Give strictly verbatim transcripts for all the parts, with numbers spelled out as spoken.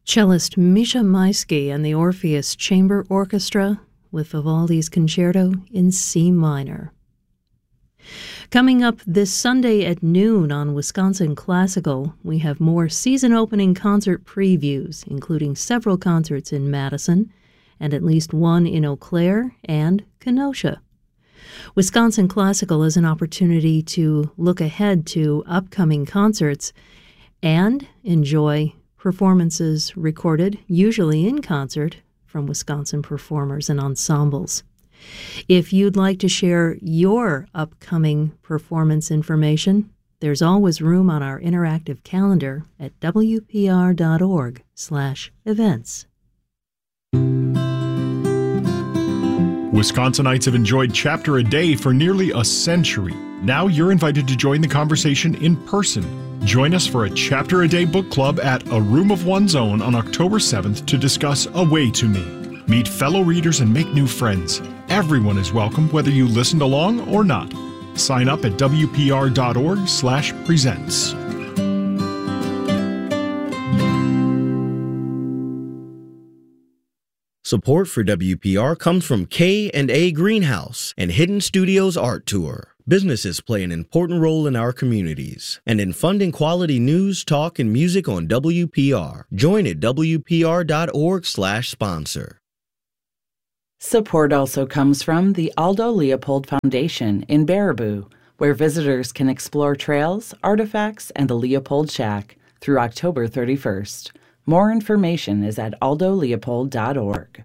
Cellist Misha Maisky and the Orpheus Chamber Orchestra with Vivaldi's Concerto in C minor. Coming up this Sunday at noon on Wisconsin Classical, we have more season-opening concert previews, including several concerts in Madison and at least one in Eau Claire and Kenosha. Wisconsin Classical is an opportunity to look ahead to upcoming concerts and enjoy performances recorded, usually in concert, from Wisconsin performers and ensembles. If you'd like to share your upcoming performance information, there's always room on our interactive calendar at w p r dot org slash events. Wisconsinites have enjoyed Chapter a Day for nearly a century. Now you're invited to join the conversation in person. Join us for a Chapter a Day book club at A Room of One's Own on October seventh to discuss A Way to Me. Meet fellow readers and make new friends. Everyone is welcome, whether you listened along or not. Sign up at w p r dot org slash presents. Support for W P R comes from K and A Greenhouse and Hidden Studios Art Tour. Businesses play an important role in our communities and in funding quality news, talk, and music on W P R. Join at w p r dot org slash sponsor. Support also comes from the Aldo Leopold Foundation in Baraboo, where visitors can explore trails, artifacts, and the Leopold Shack through October thirty-first. More information is at aldo leopold dot org.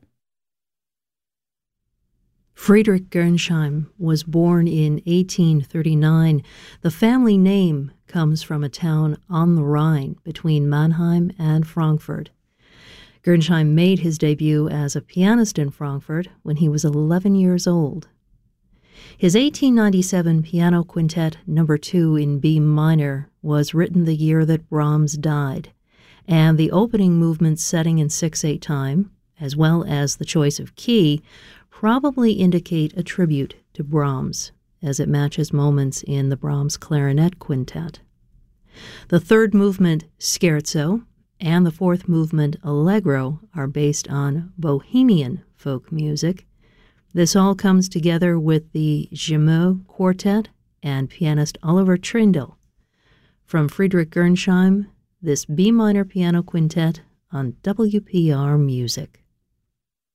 Friedrich Gernsheim was born in eighteen thirty-nine. The family name comes from a town on the Rhine between Mannheim and Frankfurt. Gernsheim made his debut as a pianist in Frankfurt when he was eleven years old. His eighteen ninety-seven Piano Quintet number two in B minor was written the year that Brahms died, and the opening movement setting in six eight time, as well as the choice of key, probably indicate a tribute to Brahms, as it matches moments in the Brahms Clarinet Quintet. The third movement, Scherzo, and the fourth movement, Allegro, are based on Bohemian folk music. This all comes together with the Gemot Quartet and pianist Oliver Trindle. From Friedrich Gernsheim, this B minor piano quintet on W P R Music.